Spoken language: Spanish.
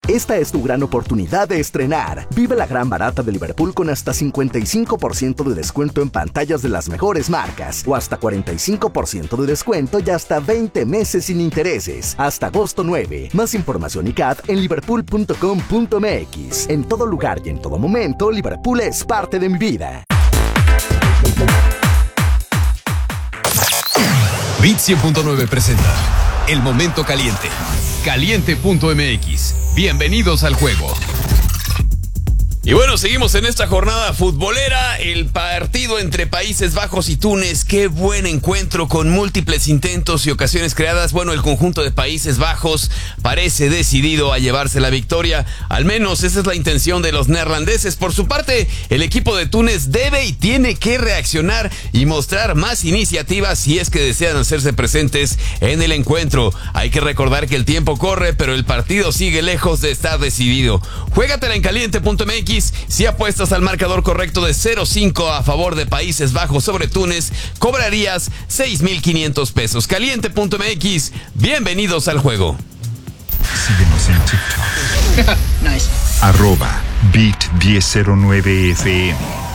Esta es tu gran oportunidad de estrenar. Vive la gran barata de Liverpool con hasta 55% de descuento en pantallas de las mejores marcas o hasta 45% de descuento y hasta 20 meses sin intereses. Hasta agosto 9. Más información y CAT en liverpool.com.mx. En todo lugar y en todo momento, Liverpool es parte de mi vida. Bit 100.9 presenta El Momento Caliente. Caliente.mx. Bienvenidos al juego. Y bueno, seguimos en esta jornada futbolera, el partido entre Países Bajos y Túnez. Qué buen encuentro con múltiples intentos y ocasiones creadas. Bueno, el conjunto de Países Bajos parece decidido a llevarse la victoria. Al menos esa es la intención de los neerlandeses. Por su parte, el equipo de Túnez debe y tiene que reaccionar y mostrar más iniciativas si es que desean hacerse presentes en el encuentro. Hay que recordar que el tiempo corre, pero el partido sigue lejos de estar decidido. Juégatela en caliente.mx. Si apuestas al marcador correcto de 0-5 a favor de Países Bajos sobre Túnez, cobrarías 6,500 pesos. Caliente.mx, bienvenidos al juego. Síguenos en TikTok. Nice. @Bit1009FM.